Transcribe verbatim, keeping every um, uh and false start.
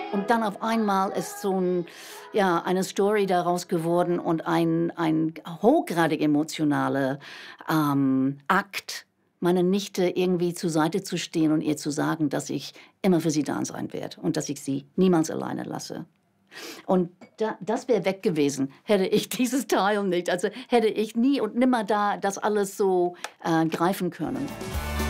Und dann auf einmal ist so 'n ja, eine Story daraus geworden und ein ein hochgradig emotionaler, ähm, Akt, meiner Nichte irgendwie zur Seite zu stehen und ihr zu sagen, dass ich immer für sie da sein werde und dass ich sie niemals alleine lasse. Und da das wäre weg gewesen, hätte ich dieses Teil nicht also, hätte ich nie und nimmer da das alles so, äh, greifen können.